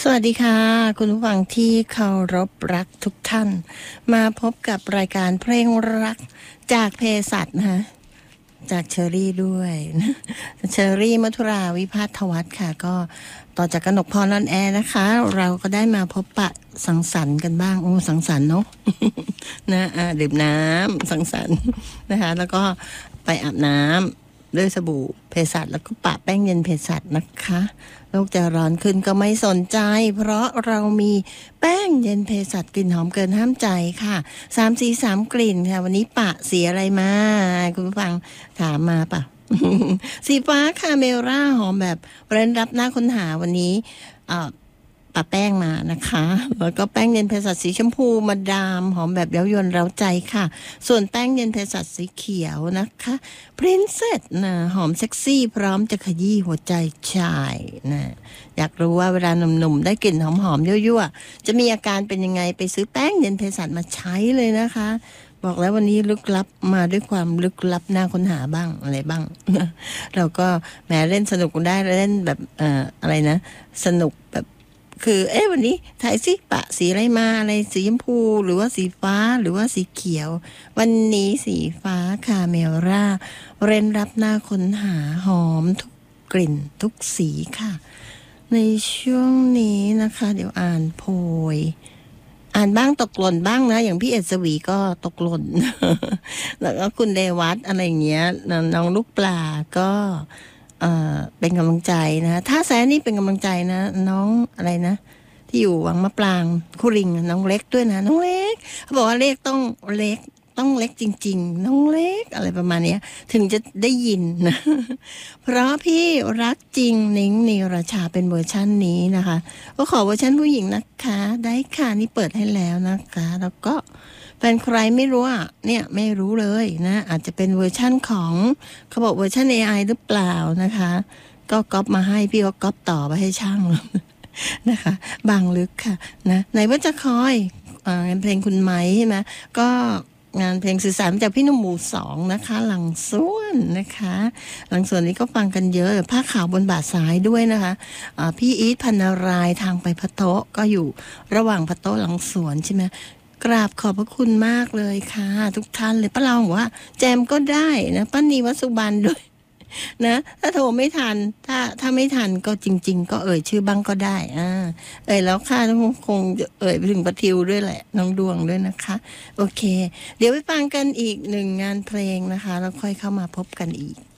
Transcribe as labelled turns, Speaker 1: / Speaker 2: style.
Speaker 1: สวัสดีค่ะคุณผู้ฟังที่เคารพรักทุกท่านมาพบกับรายการเพลงรักจากเภสัชนะคะจากเชอรี่ด้วยเชอรี่มัทุราวิภาทวัฒน์ค่ะก็ต่อจากกนกพรนอนแอร์นะคะเราก็ได้มาพบปะสังสรรค์กันบ้างโอ้สังสรรค์เนาะ นะดื่มน้ำสังสรรค์นะคะแล้วก็ไปอาบน้ำด้วยสบู่เภสัชแล้วก็ปะแป้งเย็นเภสัชนะคะโลกจะร้อนขึ้นก็ไม่สนใจเพราะเรามีแป้งเย็นเภสัชกลิ่นหอมเกินห้ามใจค่ะ3 สี 3 กลิ่นค่ะวันนี้ปะสีอะไรมาคุณผู้ฟังถามมาปะ สีฟ้าคาเมล่าหอมแบบเร้นรับหน้าค้นหาวันนี้ปะแป้งมานะคะแล้วก็แป้งเย็นเภสัชสีชมพูมาดามหอมแบบเย้ายวนเร้าใจค่ะส่วนแป้งเย็นเภสัชสีเขียวนะคะพรินเซสนะหอมเซ็กซี่พร้อมจะขยี้หัวใจชายนะอยากรู้ว่าเวลาหนุ่มๆได้กลิ่นหอมๆยั่วๆจะมีอาการเป็นยังไงไปซื้อแป้งเย็นเภสัชมาใช้เลยนะคะบอกแล้ววันนี้ลึกลับมาด้วยความลึกลับน่าค้นหาบ้างอะไรบ้าง เราก็แหมเล่นสนุกได้เล่นแบบอะไรนะสนุกแบบคือวันนี้ถ่ายสิปะสีอะไรมาอะไรสีชมพูหรือว่าสีฟ้าหรือว่าสีเขียววันนี้สีฟ้าคาเมล่าเร้นรับหน้าค้นหาหอมทุกกลิ่นทุกสีค่ะในช่วงนี้นะคะเดี๋ยวอ่านโพยอ่านบ้างตกหล่นบ้างนะอย่างพี่เอสวีก็ตกหล่น แล้วก็คุณเดวัตอะไรอย่างเงี้ยน้องลูกปลาก็เป็นกำลังใจนะถ้าแซนี่เป็นกำลังใจนะน้องอะไรนะที่อยู่วังมะปรางคุริงน้องเล็กด้วยนะน้องเล็กเขาบอกว่าเลขต้องเล็กต้องเล็กจริงๆน้องเล็กอะไรประมาณนี้ถึงจะได้ยินนะ เพราะพี่รักจริงนิ้งนิรชาเป็นเวอร์ชันนี้นะคะก็ขอเวอร์ชันผู้หญิงนะคะได้ค่ะนี่เปิดให้แล้วนะคะแล้วก็เป็นใครไม่รู้อ่ะเนี่ยไม่รู้เลยนะอาจจะเป็นเวอร์ชั่นของเขาบอกเวอร์ชัน AI หรือเปล่านะคะก็ก๊อปมาให้พี่ก็ก๊อปต่อไปให้ช่าง นะคะบางลึกค่ะนะไหนว่าจะคอยงานเพลงคุณไหมใช่ไหมก็งานเพลงสื่อสารจากพี่หนุ่มหมู่สองนะคะหลังส่วนนะคะหลังส่วนนี้ก็ฟังกันเยอะผ้าขาวบนบาทซ้ายด้วยนะคะพี่อีทพันนารายทางไปพะโต๊ะก็อยู่ระหว่างพะโต๊ะหลังสวนใช่ไหมกราบขอบพระคุณมากเลยค่ะทุกท่านเลยป้าเราบอกว่าแจมก็ได้นะป้านีวสุบรรณด้วย นะถ้าโทรไม่ทันถ้าไม่ทันก็จริงๆก็เอ่ยชื่อบ้างก็ได้แล้วค่ะคงจะเอ่ยไปถึงปะทิวด้วยแหละน้องดวงด้วยนะคะโอเคเดี๋ยวไปฟังกันอีกหนึ่งงานเพลงนะคะแล้วค่อยเข้ามาพบกันอีก